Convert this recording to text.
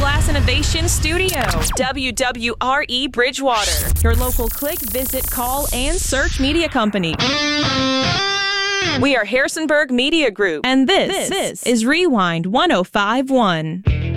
World-class innovation studio. WWRE Bridgewater. Your local click, visit, call, and search media company. We are Harrisonburg Media Group, and this is Rewind 1051.